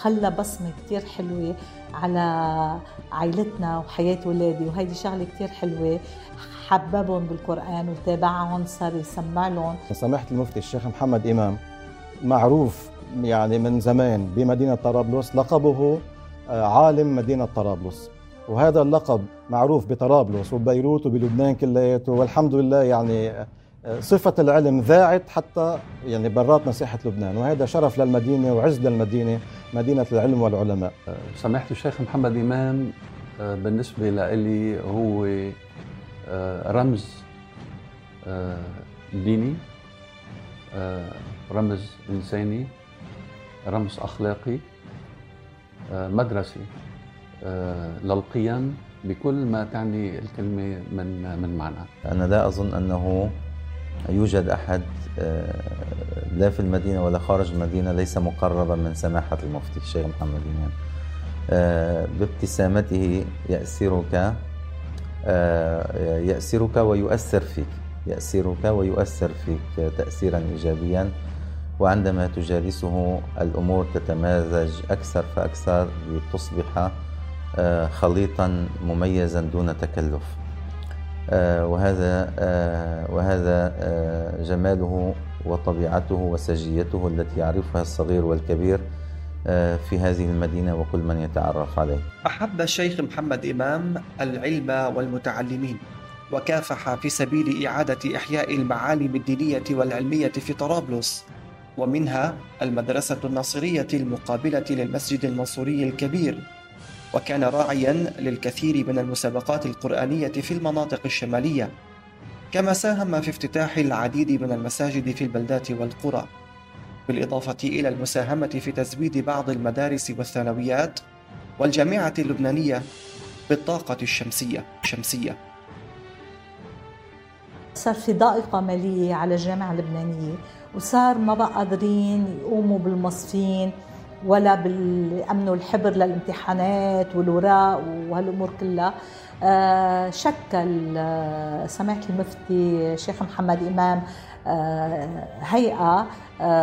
خلى بصمة كتير حلوة على عائلتنا وحياة ولادي، وهيدي شغلة كتير حلوة. حببهم بالقرآن وتابعهم، صار يسمع لهم. سماحة المفتي الشيخ محمد إمام معروف يعني من زمان بمدينة طرابلس، لقبه عالم مدينة طرابلس، وهذا اللقب معروف بطرابلس وببيروت وبلبنان كلياته، والحمد لله يعني صفة العلم ذاعت حتى يعني برات مساحة لبنان، وهذا شرف للمدينة وعز للمدينة، مدينة العلم والعلماء. سماحة الشيخ محمد إمام بالنسبة لي هو رمز ديني، رمز إنساني، رمز أخلاقي، مدرسة للقيم بكل ما تعني الكلمة من معنى. أنا لا أظن أنه يوجد أحد لا في المدينة ولا خارج المدينة ليس مقربا من سماحة المفتي الشيخ محمد إمام. بابتسامته يأسرك ويؤثر فيك، يأسرك ويؤثر فيك تأثيرا إيجابيا، وعندما تجالسه الأمور تتمازج أكثر فأكثر لتصبح خليطا مميزا دون تكلف. وهذا جماله وطبيعته وسجيته التي يعرفها الصغير والكبير في هذه المدينة وكل من يتعرف عليه. أحب الشيخ محمد إمام العلم والمتعلمين، وكافح في سبيل إعادة إحياء المعالم الدينية والعلمية في طرابلس، ومنها المدرسة الناصرية المقابلة للمسجد المنصوري الكبير، وكان راعيا للكثير من المسابقات القرآنية في المناطق الشمالية، كما ساهم في افتتاح العديد من المساجد في البلدات والقرى، بالإضافة إلى المساهمة في تزويد بعض المدارس والثانويات والجامعة اللبنانية بالطاقة الشمسية. صار في ضائقة مالية على الجامعة اللبنانية، وصار ما بقى قادرين يقوموا بالمصفين ولا بالأمن الحبر للامتحانات والوراق وهالأمور كلها. شكل سماحة المفتي الشيخ محمد إمام هيئة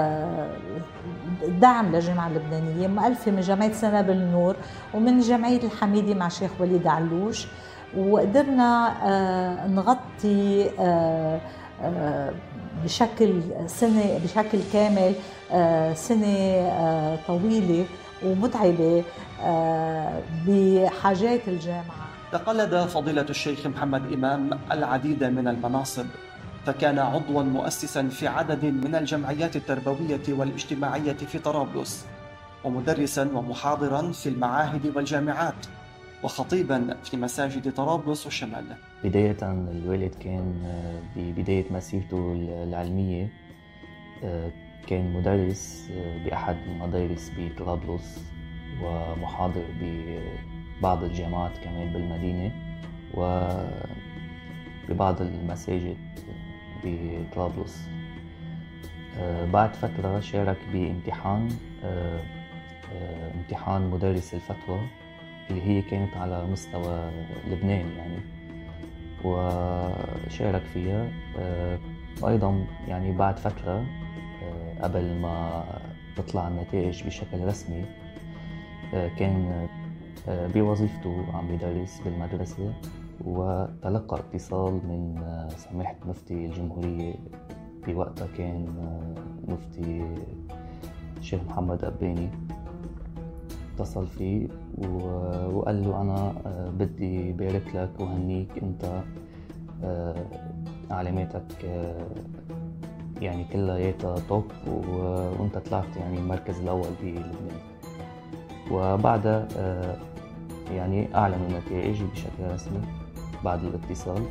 دعم للجامعة اللبنانية مؤلفة من جمعية سنابل النور ومن جمعية الحميدي مع شيخ وليد علوش، وقدرنا نغطي بشكل كامل سنة طويلة ومتعبة بحاجات الجامعة. تقلد فضيلة الشيخ محمد إمام العديد من المناصب، فكان عضواً مؤسساً في عدد من الجمعيات التربوية والاجتماعية في طرابلس، ومدرساً ومحاضراً في المعاهد والجامعات، وخطيباً في مساجد طرابلس والشمال. بداية الوالد كان ببداية مسيرته العلمية كان مدرس بأحد المدارس بطرابلس، ومحاضر ببعض الجامعات كمان بالمدينة وببعض المساجد بطرابلس. بعد فترة شارك بامتحان امتحان مدرس الفتوى اللي هي كانت على مستوى لبنان يعني، وشارك فيها. وأيضا يعني بعد فترة قبل ما تطلع النتائج بشكل رسمي كان بوظيفته عم يدرس بالمدرسة، وتلقى اتصال من سماحة مفتي الجمهورية بوقتها كان مفتي الشيخ محمد أباني. اتصل فيه وقال له أنا بدي بارك لك وهنيك، أنت علاماتك يعني كلياتها توب، وأنت طلعت يعني المركز الأول بلبنان. وبعدها يعني أعلنوا النتائج بشكل رسمي بعد الاتصال،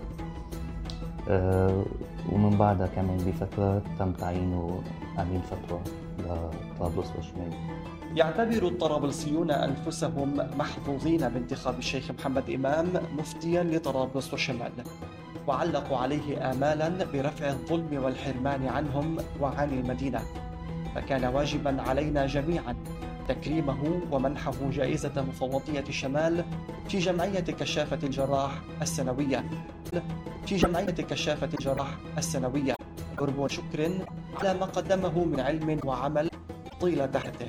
ومن بعدها كمان بفترة تم تعيينه أمين فتوى لطرابلس والشمال. يعتبر الطرابلسيون أنفسهم محظوظين بانتخاب الشيخ محمد إمام مفتيا لطرابلس والشمال، وعلقوا عليه آمالا برفع الظلم والحرمان عنهم وعن المدينة، فكان واجبا علينا جميعا تكريمه ومنحه جائزة مفوضية الشمال في جمعية كشافة الجراح السنوية قرب شكر على ما قدمه من علم وعمل طيلة حياته.